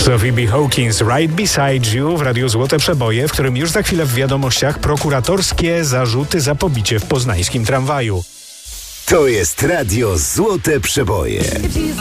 Sophie B. Hawkins, Right Beside You w Radiu Złote Przeboje, w którym już za chwilę w wiadomościach prokuratorskie zarzuty za pobicie w poznańskim tramwaju. To jest Radio Złote Przeboje.